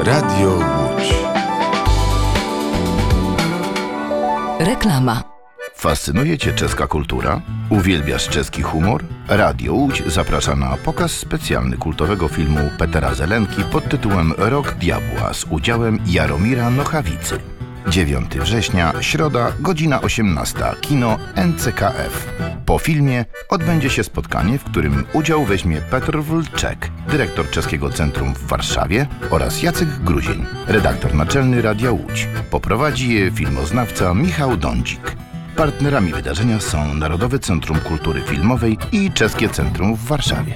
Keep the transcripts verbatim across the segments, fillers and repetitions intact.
Radio Łódź. Reklama. Fascynuje Cię czeska kultura? Uwielbiasz czeski humor? Radio Łódź zaprasza na pokaz specjalny kultowego filmu Petera Zelenki pod tytułem Rok Diabła z udziałem Jaromira Nochawicy. dziewiątego września, środa, godzina osiemnasta, kino N C K F. Po filmie odbędzie się spotkanie, w którym udział weźmie Petr Wlczek, dyrektor Czeskiego Centrum w Warszawie, oraz Jacek Gruzień, redaktor naczelny Radia Łódź. Poprowadzi je filmoznawca Michał Dądzik. Partnerami wydarzenia są Narodowe Centrum Kultury Filmowej i Czeskie Centrum w Warszawie.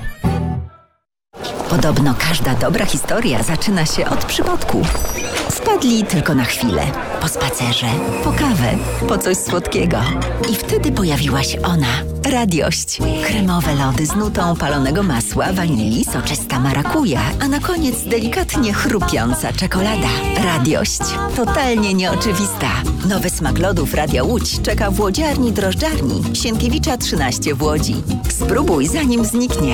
Podobno każda dobra historia zaczyna się od przypadku. Wpadli tylko na chwilę. Po spacerze, po kawę, po coś słodkiego. I wtedy pojawiła się ona. Radiość. Kremowe lody z nutą palonego masła, wanilii, soczysta marakuja, a na koniec delikatnie chrupiąca czekolada. Radiość. Totalnie nieoczywista. Nowy smak lodów Radia Łódź czeka w łodziarni drożdżarni Sienkiewicza trzynaście w Łodzi. Spróbuj zanim zniknie.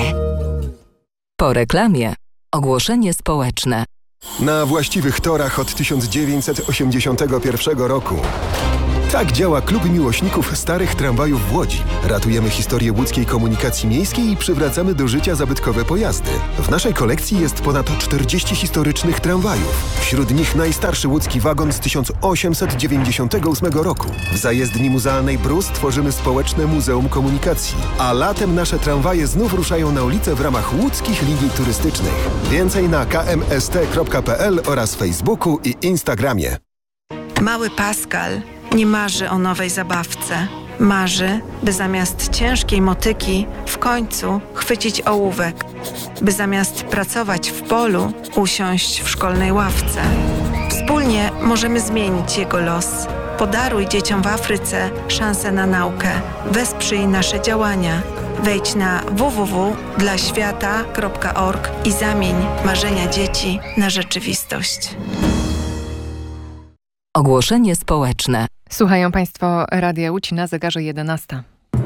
Po reklamie. Ogłoszenie społeczne. Na właściwych torach od tysiąc dziewięćset osiemdziesiątego pierwszego roku. Tak działa Klub Miłośników Starych Tramwajów w Łodzi. Ratujemy historię łódzkiej komunikacji miejskiej i przywracamy do życia zabytkowe pojazdy. W naszej kolekcji jest ponad czterdzieści historycznych tramwajów. Wśród nich najstarszy łódzki wagon z tysiąc osiemset dziewięćdziesiątego ósmego roku. W zajezdni muzealnej Brus tworzymy społeczne Muzeum Komunikacji. A latem nasze tramwaje znów ruszają na ulicę w ramach łódzkich linii turystycznych. Więcej na k m s t kropka p l oraz Facebooku i Instagramie. Mały Pascal nie marzy o nowej zabawce. Marzy, by zamiast ciężkiej motyki w końcu chwycić ołówek. By zamiast pracować w polu, usiąść w szkolnej ławce. Wspólnie możemy zmienić jego los. Podaruj dzieciom w Afryce szansę na naukę. Wesprzyj nasze działania. Wejdź na w w w kropka dla świata kropka org i zamień marzenia dzieci na rzeczywistość. Ogłoszenie społeczne. Słuchają Państwo Radia Łódź, na zegarze jedenasta.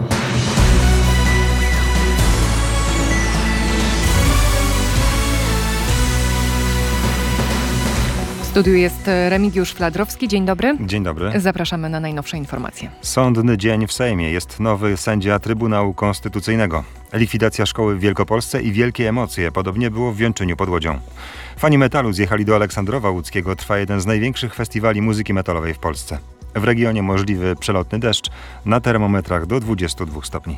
W studiu jest Remigiusz Fladrowski. Dzień dobry. Dzień dobry. Zapraszamy na najnowsze informacje. Sądny dzień w Sejmie. Jest nowy sędzia Trybunału Konstytucyjnego. Likwidacja szkoły w Wielkopolsce i wielkie emocje. Podobnie było w Wiączyniu pod Łodzią. Fani metalu zjechali do Aleksandrowa Łódzkiego. Trwa jeden z największych festiwali muzyki metalowej w Polsce. W regionie możliwy przelotny deszcz, na termometrach do dwudziestu dwóch stopni.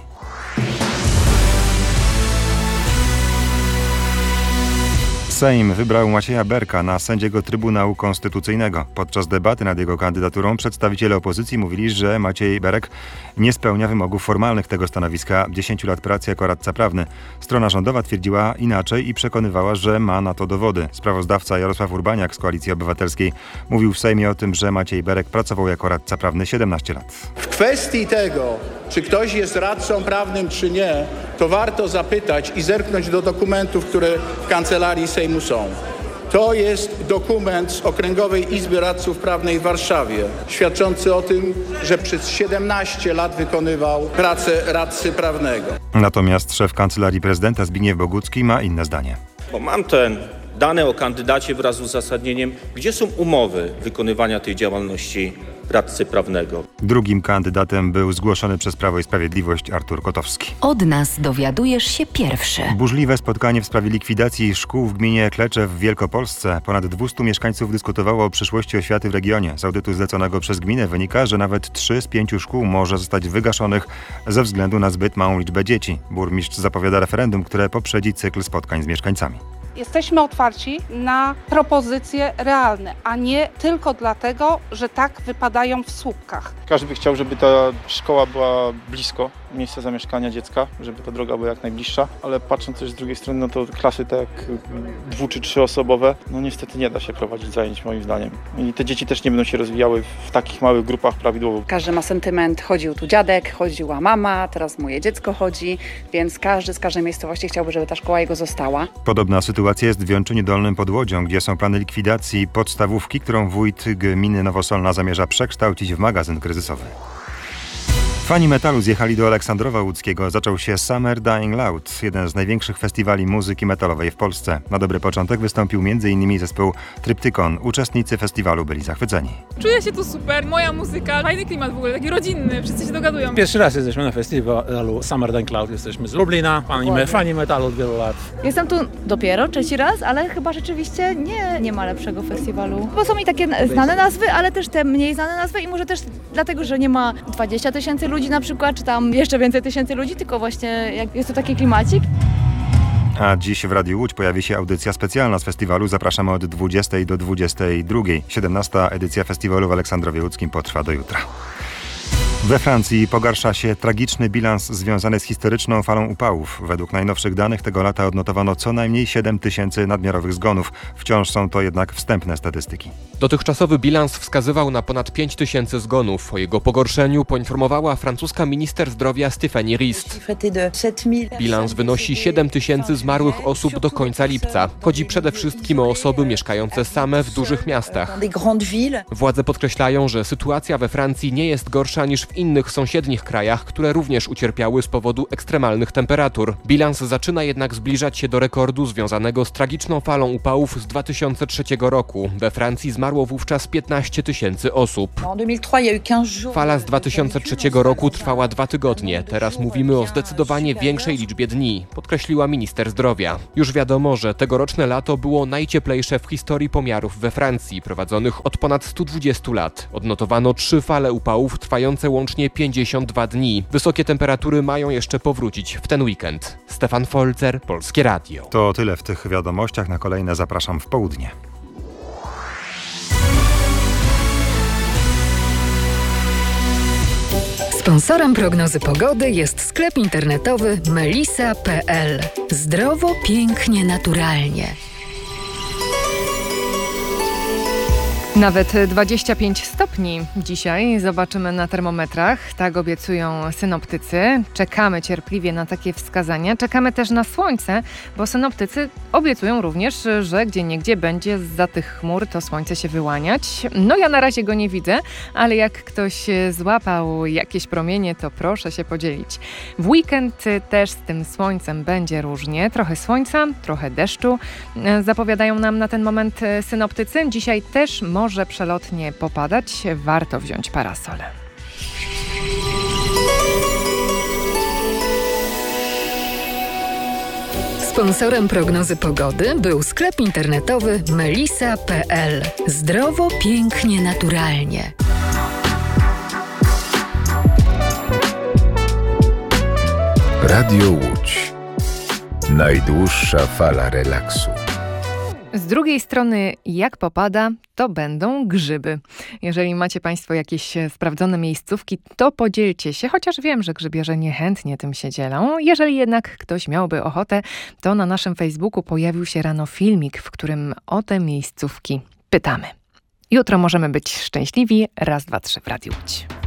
Sejm wybrał Macieja Berka na sędziego Trybunału Konstytucyjnego. Podczas debaty nad jego kandydaturą przedstawiciele opozycji mówili, że Maciej Berek nie spełnia wymogów formalnych tego stanowiska. dziesięciu lat pracy jako radca prawny. Strona rządowa twierdziła inaczej i przekonywała, że ma na to dowody. Sprawozdawca Jarosław Urbaniak z Koalicji Obywatelskiej mówił w Sejmie o tym, że Maciej Berek pracował jako radca prawny siedemnaście lat. W kwestii tego, czy ktoś jest radcą prawnym, czy nie, to warto zapytać i zerknąć do dokumentów, które w Kancelarii Sejmu są. To jest dokument z Okręgowej Izby Radców Prawnej w Warszawie, świadczący o tym, że przez siedemnaście lat wykonywał pracę radcy prawnego. Natomiast szef Kancelarii Prezydenta Zbigniew Bogucki ma inne zdanie. Bo mam ten dane o kandydacie wraz z uzasadnieniem, gdzie są umowy wykonywania tej działalności radcy prawnego. Drugim kandydatem był zgłoszony przez Prawo i Sprawiedliwość Artur Kotowski. Od nas dowiadujesz się pierwszy. Burzliwe spotkanie w sprawie likwidacji szkół w gminie Kleczew w Wielkopolsce. Ponad dwustu mieszkańców dyskutowało o przyszłości oświaty w regionie. Z audytu zleconego przez gminę wynika, że nawet trzy z pięciu szkół może zostać wygaszonych ze względu na zbyt małą liczbę dzieci. Burmistrz zapowiada referendum, które poprzedzi cykl spotkań z mieszkańcami. Jesteśmy otwarci na propozycje realne, a nie tylko dlatego, że tak wypadają w słupkach. Każdy by chciał, żeby ta szkoła była blisko miejsca zamieszkania dziecka, żeby ta droga była jak najbliższa, ale patrząc też z drugiej strony, no to klasy tak dwu- czy trzyosobowe, no niestety nie da się prowadzić zajęć moim zdaniem. I te dzieci też nie będą się rozwijały w takich małych grupach prawidłowo. Każdy ma sentyment, chodził tu dziadek, chodziła mama, teraz moje dziecko chodzi, więc każdy z każdej miejscowości chciałby, żeby ta szkoła jego została. Podobna sytuacja jest w Wiączyniu Dolnym pod Łodzią, gdzie są plany likwidacji podstawówki, którą wójt gminy Nowosolna zamierza przekształcić w magazyn kryzysowy. Fani metalu zjechali do Aleksandrowa Łódzkiego. Zaczął się Summer Dying Loud, jeden z największych festiwali muzyki metalowej w Polsce. Na dobry początek wystąpił m.in. zespół Tryptykon. Uczestnicy festiwalu byli zachwyceni. Czuję się tu super, moja muzyka, fajny klimat w ogóle, taki rodzinny, wszyscy się dogadują. Pierwszy raz jesteśmy na festiwalu Summer Dying Loud, jesteśmy z Lublina, fani, fani metalu od wielu lat. Jestem tu dopiero trzeci raz, ale chyba rzeczywiście nie, nie ma lepszego festiwalu. Bo są mi takie znane nazwy, ale też te mniej znane nazwy i może też dlatego, że nie ma dwadzieścia tysięcy ludzi na przykład, czy tam jeszcze więcej tysięcy ludzi, tylko właśnie jak jest to taki klimacik. A dziś w Radiu Łódź pojawi się audycja specjalna z festiwalu. Zapraszamy od dwudziestej do dwudziestej drugiej. siedemnasta edycja festiwalu w Aleksandrowie Łódzkim potrwa do jutra. We Francji pogarsza się tragiczny bilans związany z historyczną falą upałów. Według najnowszych danych tego lata odnotowano co najmniej siedem tysięcy nadmiarowych zgonów. Wciąż są to jednak wstępne statystyki. Dotychczasowy bilans wskazywał na ponad pięć tysięcy zgonów. O jego pogorszeniu poinformowała francuska minister zdrowia Stéphanie Rist. Bilans wynosi siedem tysięcy zmarłych osób do końca lipca. Chodzi przede wszystkim o osoby mieszkające same w dużych miastach. Władze podkreślają, że sytuacja we Francji nie jest gorsza niż w innych sąsiednich krajach, które również ucierpiały z powodu ekstremalnych temperatur. Bilans zaczyna jednak zbliżać się do rekordu związanego z tragiczną falą upałów z dwa tysiące trzeciego roku. We Francji zmarło wówczas piętnaście tysięcy osób. Fala z dwa tysiące trzeciego roku trwała dwa tygodnie. Teraz mówimy o zdecydowanie większej liczbie dni, podkreśliła minister zdrowia. Już wiadomo, że tegoroczne lato było najcieplejsze w historii pomiarów we Francji, prowadzonych od ponad stu dwudziestu lat. Odnotowano trzy fale upałów trwające łącznie pięćdziesiąt dwa dni. Wysokie temperatury mają jeszcze powrócić w ten weekend. Stefan Folzer, Polskie Radio. To tyle w tych wiadomościach. Na kolejne zapraszam w południe. Sponsorem prognozy pogody jest sklep internetowy melisa kropka pe el. Zdrowo, pięknie, naturalnie. Nawet dwadzieścia pięć stopni dzisiaj zobaczymy na termometrach, tak obiecują synoptycy. Czekamy cierpliwie na takie wskazania. Czekamy też na słońce, bo synoptycy obiecują również, że gdzieniegdzie będzie zza tych chmur to słońce się wyłaniać. No ja na razie go nie widzę, ale jak ktoś złapał jakieś promienie, to proszę się podzielić. W weekend też z tym słońcem będzie różnie. Trochę słońca, trochę deszczu zapowiadają nam na ten moment synoptycy. Dzisiaj też może Może przelotnie popadać, warto wziąć parasole. Sponsorem prognozy pogody był sklep internetowy melisa kropka pe el. Zdrowo, pięknie, naturalnie. Radio Łódź. Najdłuższa fala relaksu. Z drugiej strony, jak popada, to będą grzyby. Jeżeli macie Państwo jakieś sprawdzone miejscówki, to podzielcie się, chociaż wiem, że grzybiarze niechętnie tym się dzielą. Jeżeli jednak ktoś miałby ochotę, to na naszym Facebooku pojawił się rano filmik, w którym o te miejscówki pytamy. Jutro możemy być szczęśliwi. Raz, dwa, trzy w Radiu Łódź.